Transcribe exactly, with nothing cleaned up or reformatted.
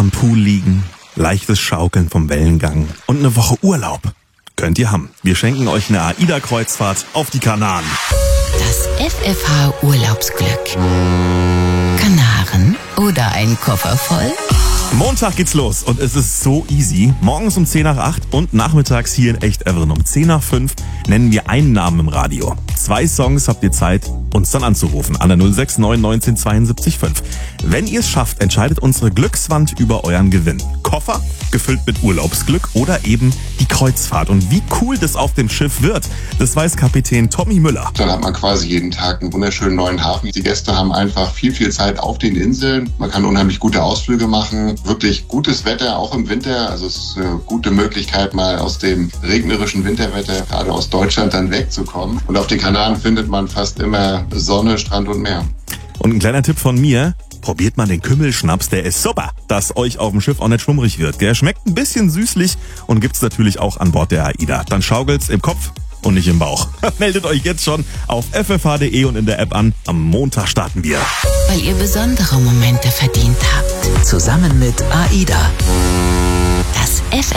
am Pool liegen, leichtes Schaukeln vom Wellengang und eine Woche Urlaub könnt ihr haben. Wir schenken euch eine AIDA-Kreuzfahrt auf die Kanaren. Das F F H Urlaubsglück. Kanaren oder ein Koffer voll? Montag geht's los und es ist so easy. Morgens um zehn nach acht und nachmittags hier in Echt-Everen um zehn nach fünf nennen wir einen Namen im Radio. Zwei Songs habt ihr Zeit, uns dann anzurufen an der null sechs neun neunzehn zweiundsiebzig fünf. Wenn ihr es schafft, entscheidet unsere Glückswand über euren Gewinn. Koffer gefüllt mit Urlaubsglück oder eben die Kreuzfahrt. Und wie cool das auf dem Schiff wird, das weiß Kapitän Tommy Müller. Dann hat man quasi jeden Tag einen wunderschönen neuen Hafen. Die Gäste haben einfach viel, viel Zeit auf den Inseln. Man kann unheimlich gute Ausflüge machen. Wirklich gutes Wetter, auch im Winter. Also es ist eine gute Möglichkeit, mal aus dem regnerischen Winterwetter, gerade aus Deutschland, dann wegzukommen. Und auf den Kanaren findet man fast immer Sonne, Strand und Meer. Und ein kleiner Tipp von mir: Probiert mal den Kümmelschnaps, der ist super, dass euch auf dem Schiff auch nicht schwummrig wird. Der schmeckt ein bisschen süßlich und gibt's natürlich auch an Bord der AIDA. Dann schaukelt's im Kopf und nicht im Bauch. Meldet euch jetzt schon auf f f h punkt d e und in der App an. Am Montag starten wir. Weil ihr besondere Momente verdient habt. Zusammen mit AIDA. Das F